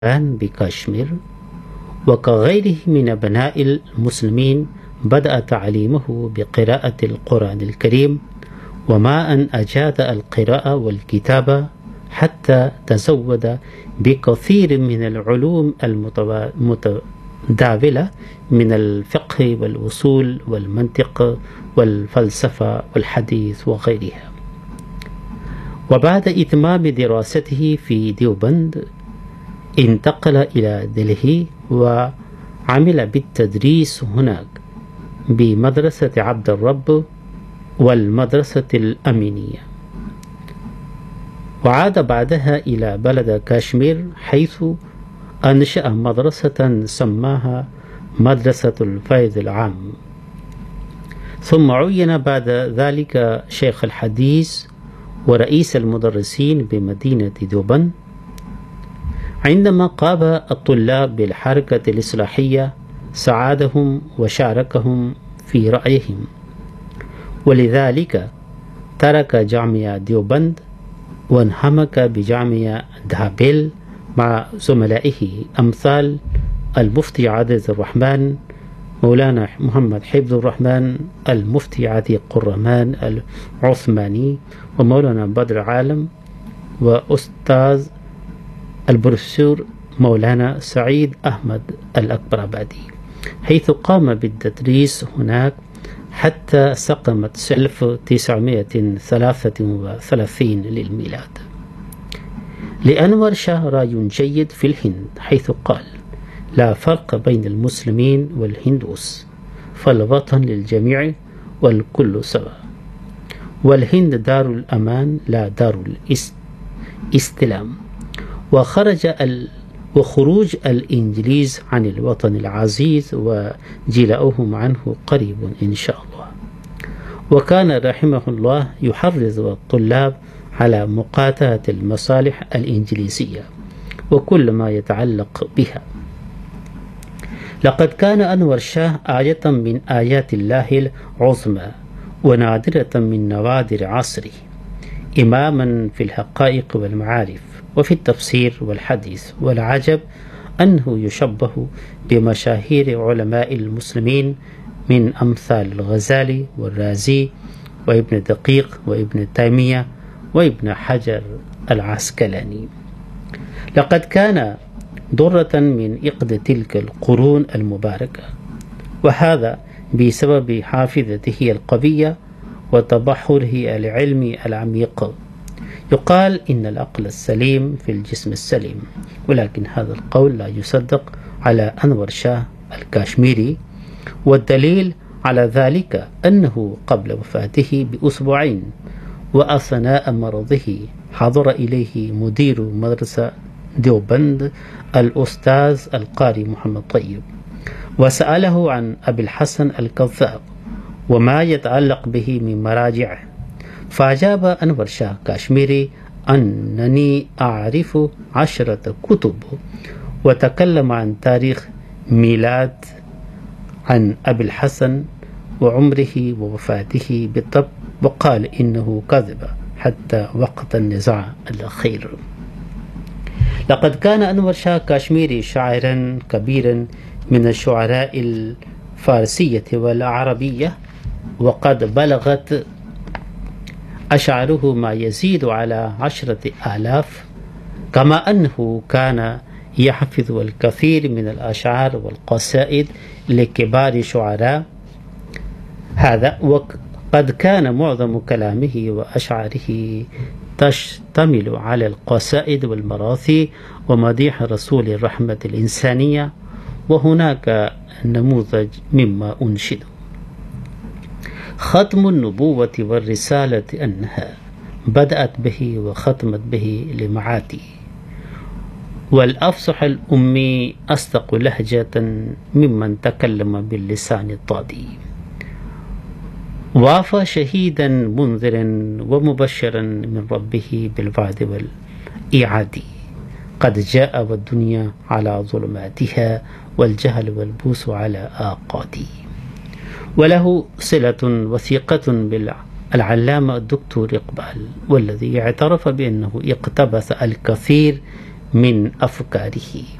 بكاشمير، وكغيره من أبناء المسلمين بدأ تعليمه بقراءة القرآن الكريم، وما أن أجاد القراءة والكتابة حتى تزود بكثير من العلوم المتداولة من الفقه والأصول والمنطق والفلسفة والحديث وغيرها. وبعد إتمام دراسته في ديوبند انتقل إلى دلهي وعمل بالتدريس هناك بمدرسة عبد الرب والمدرسة الأمينية، وعاد بعدها إلى بلد كاشمير حيث أنشأ مدرسة سماها مدرسة الفيض العام، ثم عين بعد ذلك شيخ الحديث ورئيس المدرسين بمدينة ديوبند. عندما قام الطلاب بالحركة الإصلاحية ساعدهم وشاركهم في رأيهم، ولذلك ترك جامعة ديوبند وانهمك بجامعة دهابيل مع زملائه أمثال المفتي عزيز الرحمن، مولانا محمد حفظ الرحمن، المفتي عتيق الرحمن العثماني، ومولانا بدر عالم، وأستاذ البروفيسور مولانا سعيد أحمد الأكبرآبادي، حيث قام بالتدريس هناك حتى سقمت 1933 للميلاد. لأنور شاه رأي جيد في الهند حيث قال: لا فرق بين المسلمين والهندوس، فالوطن للجميع والكل سواء، والهند دار الأمان لا دار الاستلام. وخروج الإنجليز عن الوطن العزيز وجلاؤهم عنه قريب إن شاء الله. وكان رحمه الله يحرض الطلاب على مقاطعة المصالح الإنجليزية وكل ما يتعلق بها. لقد كان أنور شاه آية من آيات الله العظمى ونادرة من نوادر عصره، إماما في الحقائق والمعارف وفي التفسير والحديث. والعجب أنه يشبه بمشاهير علماء المسلمين من أمثال الغزالي والرازي وابن دقيق وابن تيمية وابن حجر العسقلاني. لقد كان درة من إقد تلك القرون المباركة، وهذا بسبب حافظته القوية وتبحره العلمي العميق. يقال إن العقل السليم في الجسم السليم، ولكن هذا القول لا يصدق على أنور شاه الكاشميري، والدليل على ذلك أنه قبل وفاته بأسبوعين وأثناء مرضه حضر إليه مدير مدرسة ديوبند الأستاذ القاري محمد طيب، وسأله عن أبي الحسن الكذاب وما يتعلق به من مراجعه، فأجاب أنور شاه كاشميري أنني أعرف 10 كتب، وتكلم عن تاريخ ميلاد عن أبي الحسن وعمره ووفاته بالضبط، وقال إنه كذب حتى وقت النزاع الأخير. لقد كان أنور شاه كاشميري شاعرا كبيرا من الشعراء الفارسية والعربية، وقد بلغت أشعاره ما يزيد على 10,000، كما أنه كان يحفظ الكثير من الأشعار والقصائد لكبار شعراء هذا. وقد كان معظم كلامه وأشعاره تشتمل على القصائد والمراثي ومديح رسول الرحمة الإنسانية، وهناك نموذج مما أنشد: ختم النبوة والرسالة أنها بدأت به وختمت به لمعاتي، والأفصح الأمي أصدق لهجة ممن تكلم باللسان الضادي، وافى شهيدا منذرا ومبشرا من ربه بالوعد والإيعاد، قد جاء والدنيا على ظلماتها والجهل والبوس على آقاتي. وله صلة وثيقة بالعلامة الدكتور إقبال، والذي اعترف بأنه اقتبس الكثير من أفكاره.